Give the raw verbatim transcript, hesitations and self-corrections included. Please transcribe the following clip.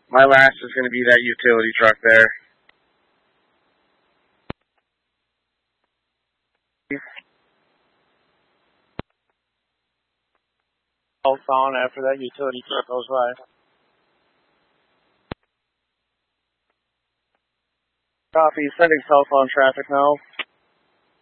My last is going to be that utility truck there. Pulse on after that utility truck goes by. Copy, sending cell phone traffic now.